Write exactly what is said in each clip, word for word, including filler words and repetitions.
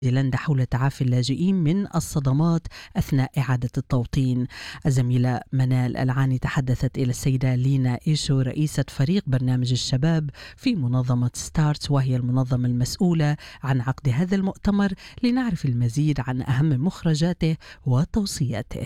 نيوزيلندا حول تعافي اللاجئين من الصدمات أثناء إعادة التوطين. الزميلة منال العاني تحدثت إلى السيدة لينا إيشو رئيسة فريق برنامج الشباب في منظمة ستارت، وهي المنظمة المسؤولة عن عقد هذا المؤتمر، لنعرف المزيد عن أهم مخرجاته وتوصياته.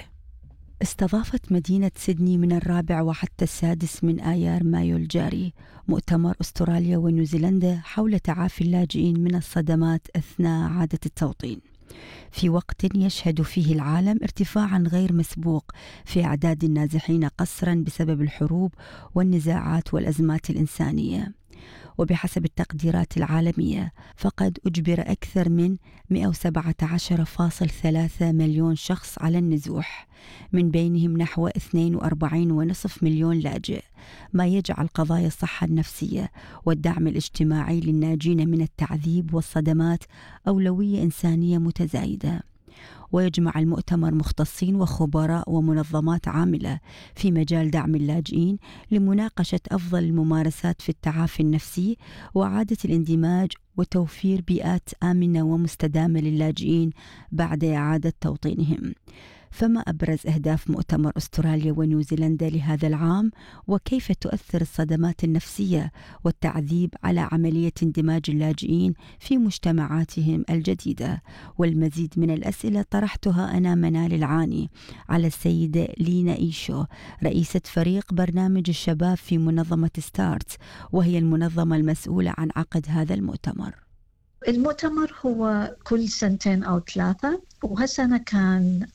استضافت مدينة سيدني من الرابع وحتى السادس من آيار مايو الجاري مؤتمر أستراليا ونيوزيلندا حول تعافي اللاجئين من الصدمات أثناء إعادة التوطين، في وقت يشهد فيه العالم ارتفاعا غير مسبوق في أعداد النازحين قسرا بسبب الحروب والنزاعات والأزمات الإنسانية. وبحسب التقديرات العالمية فقد أجبر أكثر من مئة وسبعة عشر فاصلة ثلاثة مليون شخص على النزوح، من بينهم نحو اثنين وأربعين فاصلة خمسة مليون لاجئ، ما يجعل قضايا الصحة النفسية والدعم الاجتماعي للناجين من التعذيب والصدمات أولوية إنسانية متزايدة. ويجمع المؤتمر مختصين وخبراء ومنظمات عاملة في مجال دعم اللاجئين لمناقشة أفضل الممارسات في التعافي النفسي وإعادة الاندماج وتوفير بيئات آمنة ومستدامة للاجئين بعد إعادة توطينهم. فما أبرز أهداف مؤتمر أستراليا ونيوزيلندا لهذا العام؟ وكيف تؤثر الصدمات النفسية والتعذيب على عملية اندماج اللاجئين في مجتمعاتهم الجديدة؟ والمزيد من الأسئلة طرحتها أنا منال العاني على السيدة لينا إيشو رئيسة فريق برنامج الشباب في منظمة ستارت، وهي المنظمة المسؤولة عن عقد هذا المؤتمر. المؤتمر هو كل سنتين أو ثلاثة، وهالسنة كان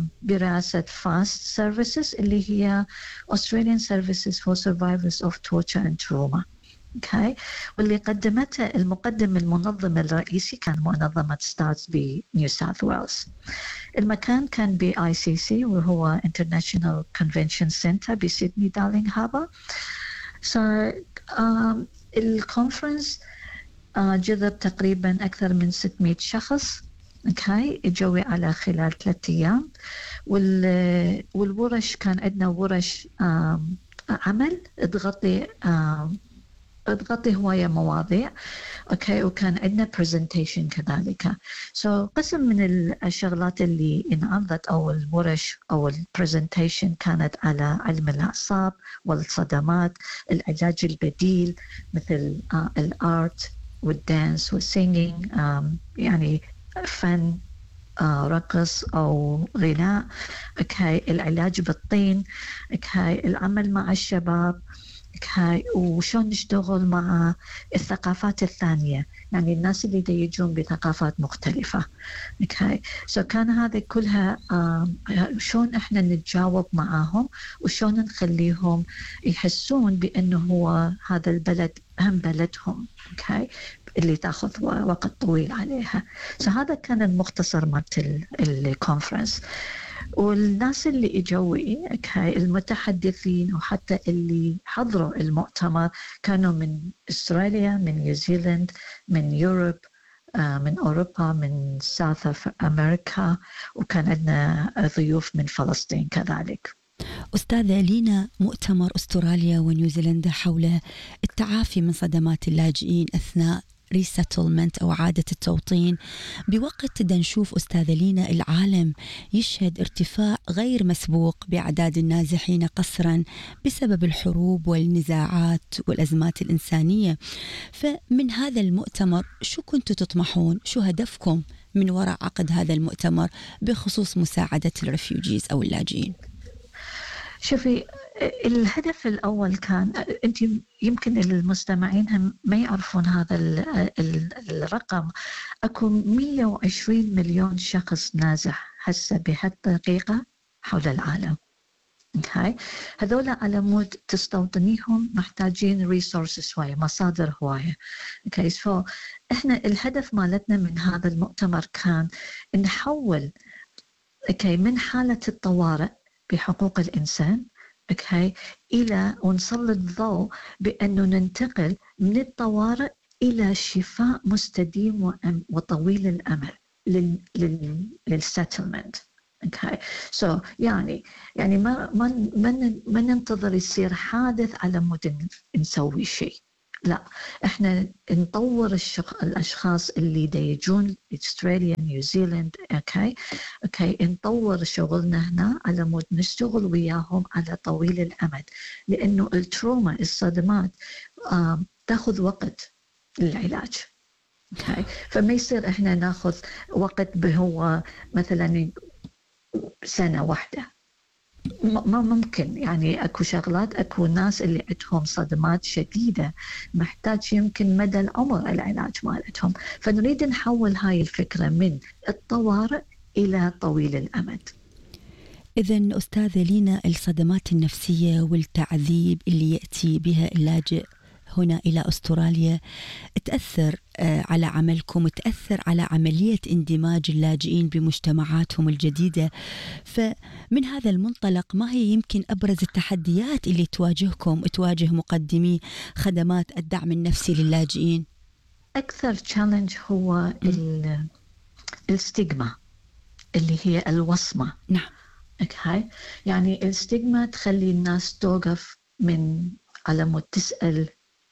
برئاسة فاست Services اللي هي Australian Services for Survivors of Torture and Trauma. okay. واللي قدمته المقدم المنظم الرئيسي كان منظمة ستارتس بنيو ساوث ويلز. المكان كان ب آي سي سي وهو International Convention Center بسيدني دارلينغ هاربر. so, um, الكونفرنس جذب تقريبا أكثر من ستمئة شخص اوكي جوي على خلال ثلاثة أيام. والورش كان عندنا ورش عمل تغطي تغطي هواية مواضيع اوكي وكان عندنا presentation كذلك. so قسم من الشغلات اللي انعرضت او الورش او البرزنتيشن كانت على علم الأعصاب والصدمات، العلاج البديل مثل الارت والدانس والسينجينج، يعني فن آه رقص أو غناء، اوكي العلاج بالطين، اوكي العمل مع الشباب، اوكي وشون نشتغل مع الثقافات الثانية، يعني الناس اللي يجون بثقافات مختلفة. اوكي سو كان هذه كلها آه شون احنا نتجاوب معاهم وشون نخليهم يحسون بأنه هو هذا البلد هم بلدهم، اوكي اللي تاخذ وقت طويل عليها. فهذا كان المختصر مالت الكونفرنس. والناس اللي اجوا اوكي المتحدثين وحتى اللي حضروا المؤتمر كانوا من استراليا، من نيوزيلند، من يوروب، من أوروبا، من ساوث أمريكا، وكان عندنا ضيوف من فلسطين كذلك. أستاذة لينا، مؤتمر أستراليا ونيوزيلندا حول التعافي من صدمات اللاجئين أثناء ريسيتلمنت أو إعادة التوطين، بوقت دا نشوف أستاذة لينا العالم يشهد ارتفاع غير مسبوق بأعداد النازحين قسرا بسبب الحروب والنزاعات والأزمات الإنسانية. فمن هذا المؤتمر شو كنتوا تطمحون؟ شو هدفكم من وراء عقد هذا المؤتمر بخصوص مساعدة الريفيوجيز أو اللاجئين؟ شوفي، الهدف الأول كان، أنت يمكن المستمعين هم ما يعرفون هذا الرقم، أكو مئة وعشرين مليون شخص نازح هسه بهالدقيقة حول العالم. okay. هذول على مود تستوطنيهم محتاجين ريسورسز هواية، مصادر هواية. okay. so إحنا الهدف مالتنا من هذا المؤتمر كان نحول okay. من حالة الطوارئ بحقوق الإنسان okay. إلى ونسلط الضوء بأنه ننتقل من الطوارئ إلى شفاء مستديم وطويل الأمل للسيتلمنت. okay. so يعني يعني ما ما ما ما ننتظر يصير حادث على مود نسوي شيء. لا، احنا نطور الشخ... الاشخاص اللي يجون استراليا نيوزيلند. اوكي اوكي نطور شغلنا هنا على مود نشتغل وياهم على طويل الامد، لانه التروما الصدمات آه تاخذ وقت للعلاج. اوكي فما يصير احنا ناخذ وقت بهو مثلا سنه واحده، ما ممكن. يعني اكو شغلات، اكو ناس اللي عندهم صدمات شديده محتاج يمكن مدى العمر العلاج مالتهم، فنريد نحول هاي الفكره من الطوارئ الى طويل الامد. إذن أستاذة لينا، الصدمات النفسية والتعذيب اللي يأتي بها اللاجئ هنا إلى أستراليا تأثر على عملكم، تأثر على عملية اندماج اللاجئين بمجتمعاتهم الجديدة. فمن هذا المنطلق، ما هي يمكن أبرز التحديات اللي تواجهكم، تواجه مقدمي خدمات الدعم النفسي للاجئين؟ أكثر تشالنج هو الستيغما اللي هي الوصمة. نعم. اوكي يعني الستيغما تخلي الناس توقف من على مود تسأل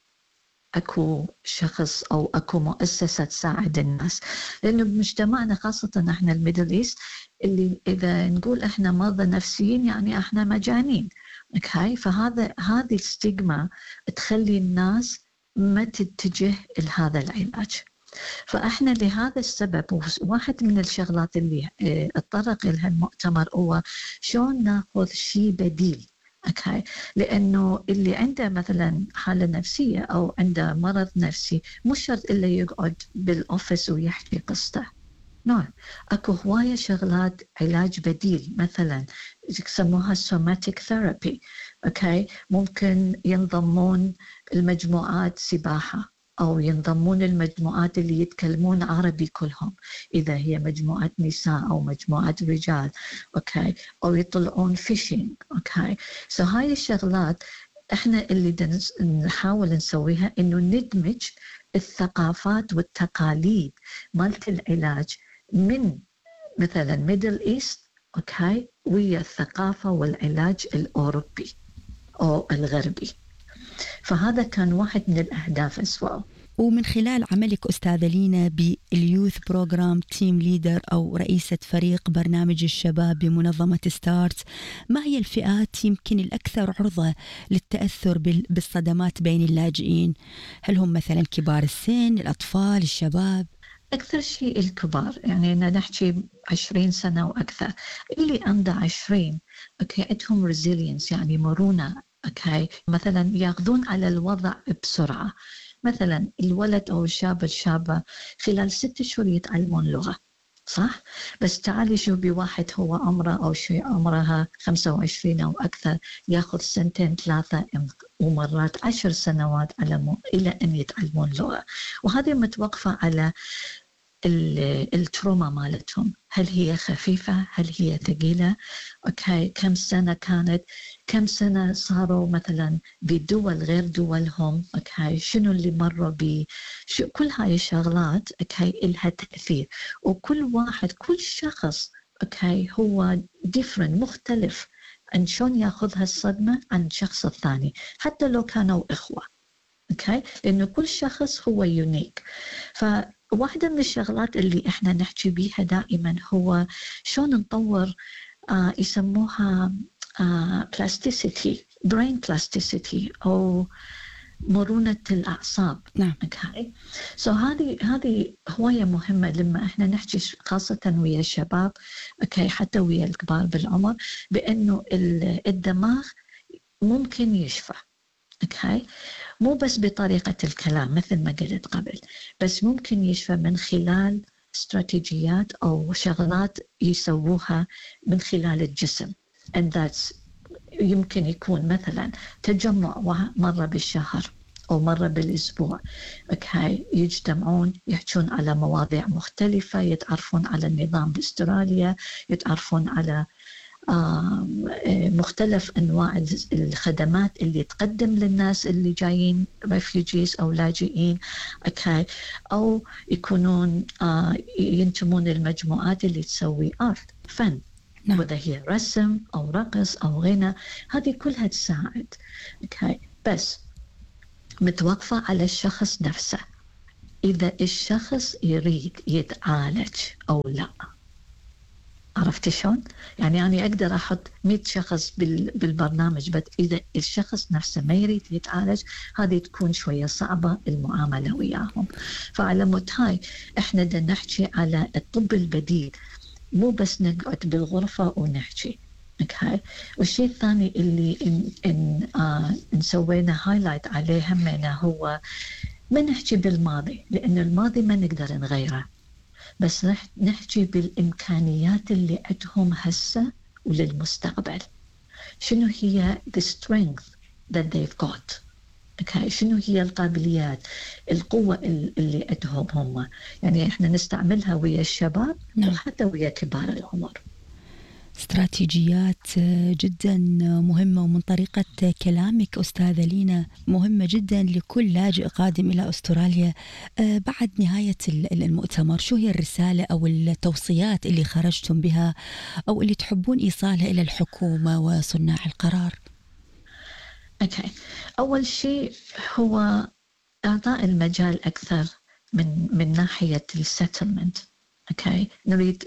اكو شخص او اكو مؤسسه تساعد الناس، لانه بمجتمعنا خاصه احنا الميدل ايست اللي اذا نقول احنا مرضى نفسيين يعني احنا مجانين. اوكي فهذا هذه الستيغما تخلي الناس ما تتجه لهذا العلاج. فاحنا لهذا السبب واحد من الشغلات اللي اتطرق لها المؤتمر هو شلون ناخذ شيء بديل. اوكي لانه اللي عنده مثلا حاله نفسيه او عنده مرض نفسي مش شرط الا يقعد بالاوفيس ويحكي قصته. نعم اكو هوايه شغلات علاج بديل، مثلا يسموها سوماتيك ثيرابي. اوكي ممكن ينضمون المجموعات سباحه أو ينضمون المجموعات اللي يتكلمون عربي كلهم، إذا هي مجموعة نساء أو مجموعة رجال. أوكي أو يطلعون فيشينج. أوكي سو هاي الشغلات إحنا اللي نحاول نسويها إنه ندمج الثقافات والتقاليد مالت العلاج من مثلا ميدل إيست أوكي ويا الثقافة والعلاج الأوروبي أو الغربي. فهذا كان واحد من الأهداف أسوأ. ومن خلال عملك أستاذة لينا باليوث بروجرام تيم ليدر أو رئيسة فريق برنامج الشباب بمنظمة ستارت، ما هي الفئات يمكن الأكثر عرضة للتأثر بالصدمات بين اللاجئين؟ هل هم مثلا كبار السن، الأطفال، الشباب؟ أكثر شيء الكبار، يعني أنا نحكي عشرين سنة وأكثر. اللي عنده عشرين أوكي عندهم resilience يعني مرونة. أوكي مثلا ياخذون على الوضع بسرعة. مثلا الولد أو الشاب الشابة خلال ست شهور يتعلمون لغة، صح؟ بس تعالي شو بواحد هو عمره أو شيء عمرها خمسة وعشرين أو أكثر ياخذ سنتين ثلاثة ومرات عشر سنوات على م... إلى أن يتعلمون لغة. وهذه متوقفة على التروما مالتهم، هل هي خفيفة هل هي ثقيلة. أوكي كم سنة كانت، كم سنة صاروا مثلا بدول غير دولهم. أوكي شنو اللي مروا ب كل هاي الشغلات. أوكي إلها تأثير، وكل واحد كل شخص أوكي هو different مختلف عن شلون ياخذ هالصدمة عن الشخص الثاني حتى لو كانوا إخوة. أوكي لأنه كل شخص هو يونيك. ف واحدة من الشغلات اللي إحنا نحكي بيها دائما هو شلون نطور آه يسموها آه plasticity brain plasticity أو مرونة الأعصاب. نعم. okay. so هذه هذه هواية مهمة لما إحنا نحكي خاصة ويا الشباب okay. حتى ويا الكبار بالعمر بأنه الدماغ ممكن يشفى. okay. مو بس بطريقة الكلام مثل ما قلت قبل، بس ممكن يشفى من خلال استراتيجيات أو شغلات يسووها من خلال الجسم. and that's يمكن يكون مثلا تجمع مرة بالشهر أو مرة بالأسبوع. أوكي يجتمعون يحجون على مواضيع مختلفة، يتعرفون على النظام باستراليا، يتعرفون على آه مختلف أنواع الخدمات اللي تقدم للناس اللي جايين ريفيوجيز أو لاجئين. أوكي أو يكونون آه ينتمون للمجموعات اللي تسوي آرت فن. نعم. وإذا هي رسم أو رقص أو غنى، هذه كلها تساعد. أوكي بس متوقفة على الشخص نفسه، إذا الشخص يريد يتعالج أو لا. عرفت شلون؟ يعني أنا أقدر أحط مئة شخص بالبرنامج، بس إذا الشخص نفسه ما يريد يتعالج هذه تكون شوية صعبة المعاملة وياهم. فعلى مود هاي إحنا دا نحكي على الطب البديل، مو بس نقعد بالغرفة ونحكي. اوكي. والشيء الثاني اللي إن إن آه نسوينا هايلايت عليه همنا هو ما نحكي بالماضي، لأن الماضي ما نقدر نغيره، بس رح نحكي بالإمكانيات اللي عندهم هسه وللمستقبل. شنو هي the strength that they've got. okay. شنو هي القابليات، القوة اللي عندهم هم، يعني إحنا نستعملها ويا الشباب نعم. وحتى ويا كبار العمر. استراتيجيات جدا مهمة، ومن طريقة كلامك أستاذة لينا مهمة جدا لكل لاجئ قادم إلى أستراليا. بعد نهاية المؤتمر شو هي الرسالة أو التوصيات اللي خرجتم بها أو اللي تحبون إيصالها إلى الحكومة وصناع القرار؟ أوكي. أول شيء هو إعطاء المجال أكثر من من ناحية السيتلمنت. أوكي. نريد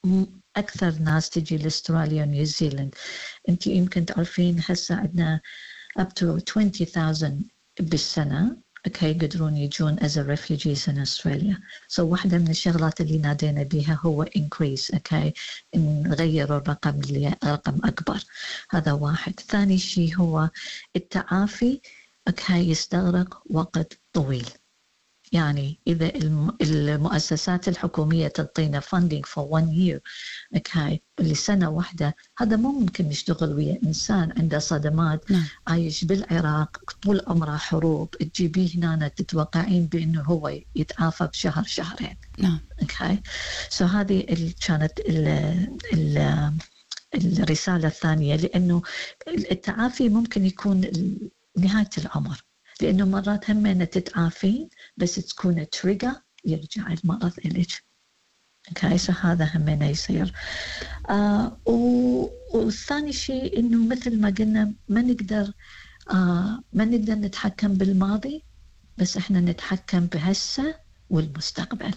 أكثر ناس تجي لأستراليا ونيوزيلند. أنت يمكن تعرفين هسه عندنا up to twenty thousand بالسنة أوكي يقدرون يجون as a refugees in Australia. so واحدة من الشغلات اللي نادينا بها هو increase أوكي نغير الرقم لرقم أكبر. هذا واحد. ثاني شيء هو التعافي أوكي يستغرق وقت طويل. يعني إذا المؤسسات الحكومية تعطينا funding for one year أوكي لسنة واحدة، هذا مو ممكن نشتغل ويا إنسان عنده صدمات نعم. عايش بالعراق طول عمره حروب، تجيبيه هنا تتوقعين بأنه هو يتعافى بشهر شهرين. نعم. أوكي. so هذه كانت ال ال الرسالة الثانية، لأنه التعافي ممكن يكون نهاية العمر، لأنه مرات همنا تتعافين بس تكون تريجر يرجع المرض إليك. اوكي. so هذا همنا يصير. آه والثاني شيء إنه مثل ما قلنا ما نقدر آه ما نقدر نتحكم بالماضي، بس إحنا نتحكم بهسه والمستقبل،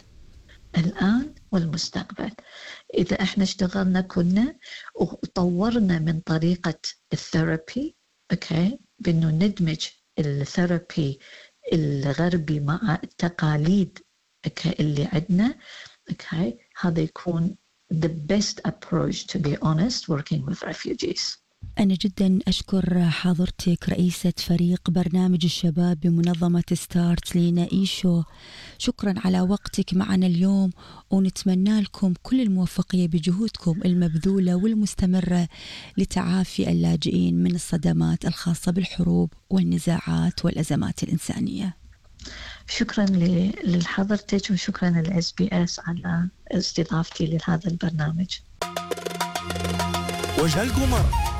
الآن والمستقبل. إذا إحنا اشتغلنا كنا وطورنا من طريقة الثيرابي أوكي بأنه ندمج الثيرابي الغربي مع التقاليد أوكي اللي عندنا أوكي هذا يكون the best approach to be honest working with refugees. أنا جدا أشكر حضرتك رئيسة فريق برنامج الشباب بمنظمة ستارت لينا إيشو، شكرا على وقتك معنا اليوم، ونتمنى لكم كل الموفقية بجهودكم المبذولة والمستمرة لتعافي اللاجئين من الصدمات الخاصة بالحروب والنزاعات والأزمات الإنسانية. شكرا لحضرتك وشكرا للإس بي إس على استضافتي لهذا البرنامج. وجه القمر